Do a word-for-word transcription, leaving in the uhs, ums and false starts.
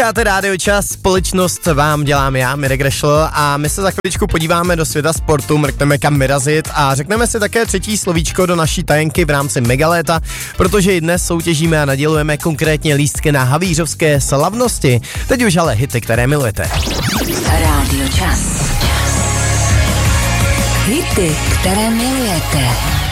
Posloucháte Rádio Čas, společnost vám dělám já, Mirek Rešl, a my se za chviličku podíváme do světa sportu, mrkneme kam vyrazit a řekneme si také třetí slovíčko do naší tajenky v rámci Megaléta, protože i dnes soutěžíme a nadělujeme konkrétně lístky na havířovské slavnosti. Teď už ale hity, které milujete. Rádio Čas. Hity, které milujete.